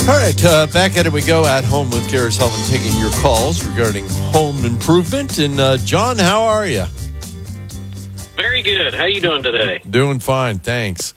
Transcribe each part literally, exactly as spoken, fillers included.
All right, uh, back at it we go. At Home with Gary Sullivan, taking your calls regarding home improvement. And uh, John, how are you? Very good. How you doing today? Doing fine, thanks.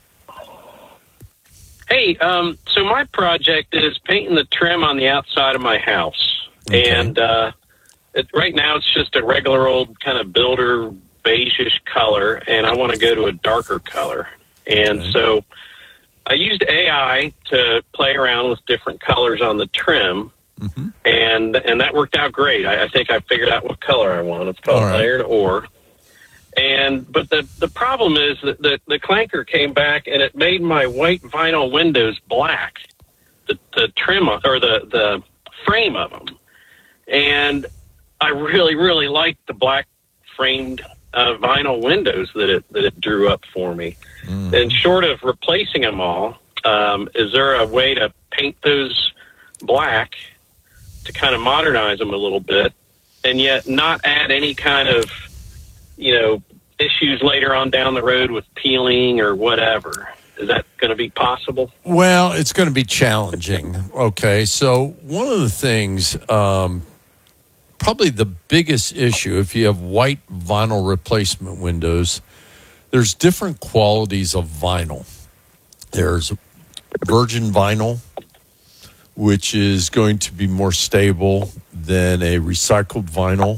Hey, um, so my project is painting the trim on the outside of my house. Okay. And uh, it, right now it's just a regular old kind of builder beige-ish color, and I want to go to a darker color. And Okay. so I used A I to play around with different colors on the trim, Mm-hmm. and and that worked out great. I, I think I figured out what color I want. It's called All right. layered ore. And but the the problem is that the, the clanker came back and it made my white vinyl windows black, the, the trim or the the frame of them. And I really really liked the black framed uh, vinyl windows that it that it drew up for me. Mm. And short of replacing them all, um, is there a way to paint those black to kind of modernize them a little bit, and yet not add any kind of, you know, issues later on down the road with peeling or whatever? Is that going to be possible? Well, it's going to be challenging. Okay, so one of the things, um, probably the biggest issue, if you have white vinyl replacement windows, there's different qualities of vinyl. There's virgin vinyl, which is going to be more stable than a recycled vinyl.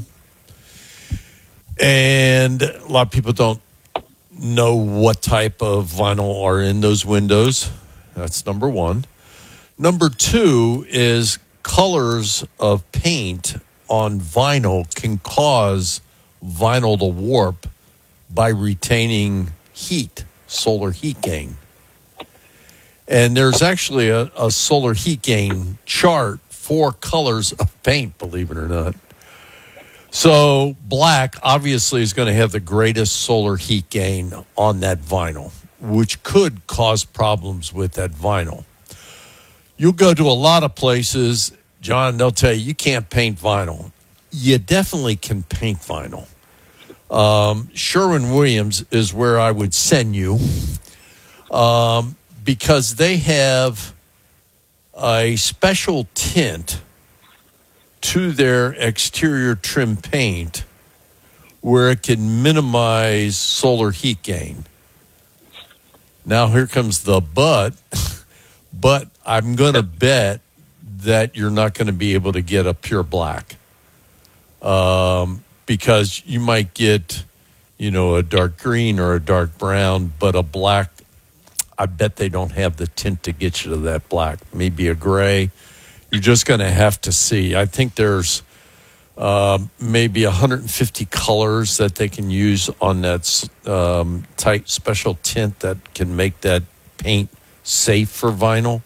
And a lot of people don't know what type of vinyl are in those windows. That's number one. Number two is colors of paint on vinyl can cause vinyl to warp by retaining heat, solar heat gain. And there's actually a, a solar heat gain chart for colors of paint, believe it or not. So black obviously is going to have the greatest solar heat gain on that vinyl, which could cause problems with that vinyl. You'll go to a lot of places, John, they'll tell you you can't paint vinyl. You definitely can paint vinyl. Um, Sherwin-Williams is where I would send you um, because they have a special tint to their exterior trim paint where it can minimize solar heat gain. Now here comes the but, but I'm going to bet that you're not going to be able to get a pure black. Um, because you might get, you know, a dark green or a dark brown, but a black, I bet they don't have the tint to get you to that black. Maybe a gray. You're just going to have to see. I think there's uh, maybe one hundred fifty colors that they can use on that um, tight special tint that can make that paint safe for vinyl.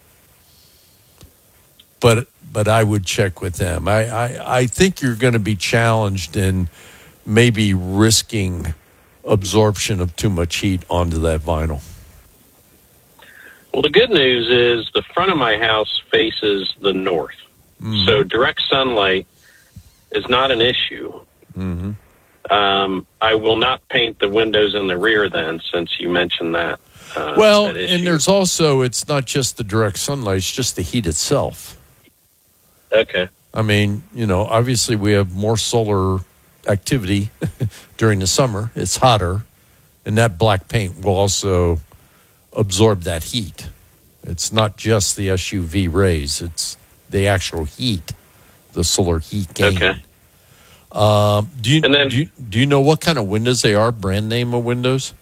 But but I would check with them. I, I, I think you're going to be challenged in maybe risking absorption of too much heat onto that vinyl. Well, the good news is the front of my house faces the north. Mm-hmm. So direct sunlight is not an issue. Mm-hmm. Um, I will not paint the windows in the rear then, since you mentioned that. Uh, well, that and there's also, it's not just the direct sunlight, it's just the heat itself. Okay. I mean, you know, obviously we have more solar activity during the summer. It's hotter, and that black paint will also absorb that heat. It's not just the S U V rays, it's the actual heat, the solar heat gain. Okay. Um, do you, and then, do you do you know what kind of windows they are, brand name of windows?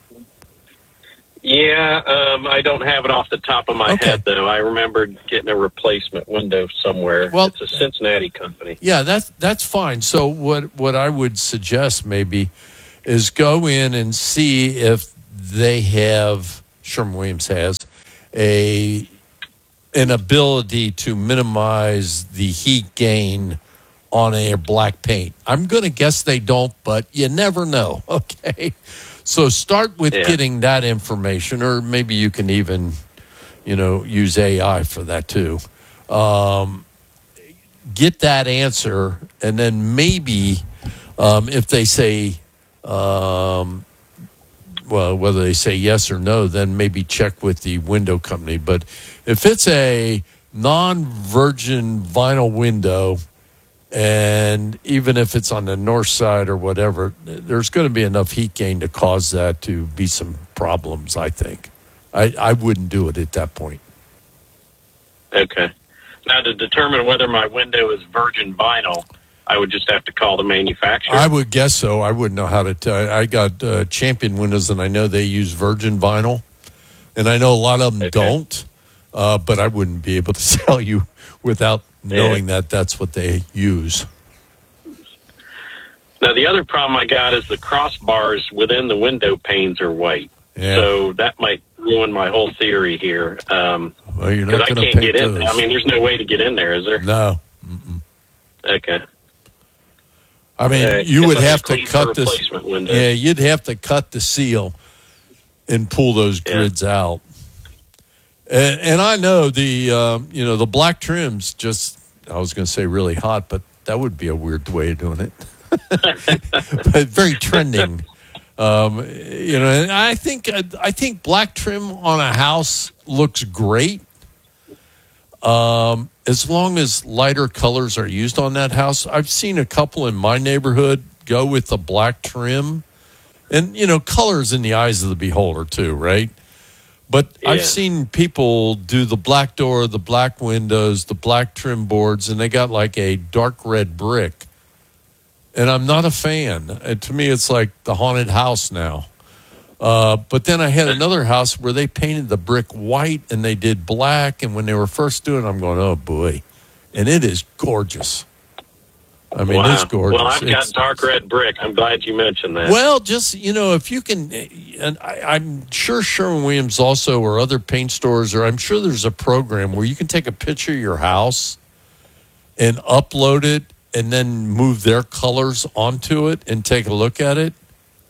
Yeah, um, I don't have it off the top of my okay. head, though. I remember getting a replacement window somewhere. Well, it's a Cincinnati company. Yeah, that's, that's fine. So what, what I would suggest maybe is go in and see if they have, Sherwin-Williams has, a an ability to minimize the heat gain on a black paint. I'm going to guess they don't, but you never know, okay? So start with yeah. getting that information, or maybe you can even, you know, use A I for that too. Um, get that answer, and then maybe um, if they say, um, well, whether they say yes or no, then maybe check with the window company. But if it's a non-virgin vinyl window, and even if it's on the north side or whatever, there's going to be enough heat gain to cause that to be some problems, I think. I, I wouldn't do it at that point. Okay. Now, to determine whether my window is virgin vinyl, I would just have to call the manufacturer. I would guess so. I wouldn't know how to tell. I got uh, Champion windows, and I know they use virgin vinyl, and I know a lot of them Okay. don't, uh, but I wouldn't be able to tell you without knowing Yeah. that that's what they use. Now, the other problem I got is the crossbars within the window panes are white. Yeah. So that might ruin my whole theory here. Um, Well, you're because not I going to can't paint get in. those. I mean, there's no way to get in there, is there? No. Okay. I mean, Uh, you guess would I'll have just to leave cut the this. replacement window. Yeah, you'd have to cut the seal and pull those Yeah. grids out. And, and I know the um, you know the black trim's just, I was going to say really hot, but that would be a weird way of doing it. But very trending. Um, you know, and I think I think black trim on a house looks great. Um, as long as lighter colors are used on that house. I've seen a couple in my neighborhood go with the black trim. And, you know, color's in the eyes of the beholder too, right? But Yeah. I've seen people do the black door, the black windows, the black trim boards, and they got like a dark red brick. And I'm not a fan. And to me, it's like the haunted house now. Uh, but then I had another house where they painted the brick white and they did black. And when they were first doing it, I'm going, oh, boy. And it is gorgeous. I mean, Wow. it's gorgeous. Well, I've got It's- dark red brick. I'm glad you mentioned that. well, just, you know, if you can, and I, I'm sure Sherwin-Williams also, or other paint stores, or I'm sure there's a program where you can take a picture of your house and upload it and then move their colors onto it and take a look at it.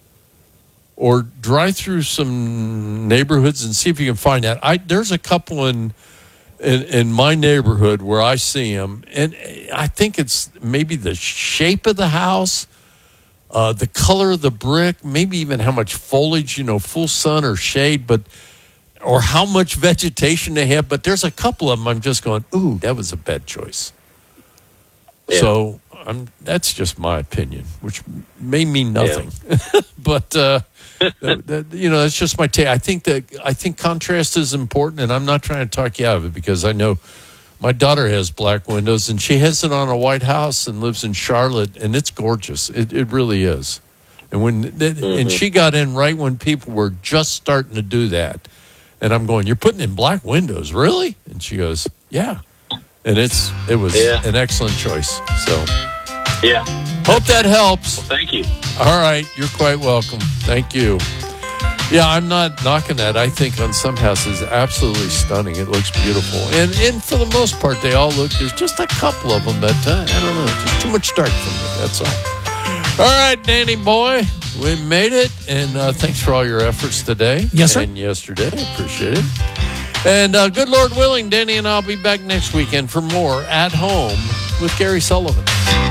Or drive through some neighborhoods and see if you can find that. I There's a couple in, in in my neighborhood where I see them, and I think it's maybe the shape of the house, uh, the color of the brick, maybe even how much foliage, you know, full sun or shade, but or how much vegetation they have. But there's a couple of them I'm just going, ooh, that was a bad choice. Yeah. So I'm, that's just my opinion, which may mean nothing. but, uh, that, that, you know, that's just my take. I think that I think contrast is important, and I'm not trying to talk you out of it because I know my daughter has black windows, and she has it on a white house and lives in Charlotte, and it's gorgeous. It, it really is. And when mm-hmm. and she got in right when people were just starting to do that, and I'm going, "You're putting in black windows, really?" And she goes, "Yeah." And it's it was Yeah. an excellent choice. So Yeah. hope that helps. Thank you. All right, you're quite welcome. Thank you. Yeah, I'm not knocking that. I think on some houses, absolutely stunning. It looks beautiful, and and for the most part, they all look. There's just a couple of them that uh, I don't know, just too much dark for me. That's all. All right, Danny boy, we made it, and uh, thanks for all your efforts today. Yes, sir. And yesterday, appreciate it. And uh, good Lord willing, Danny and I'll be back next weekend for more At Home with Gary Sullivan.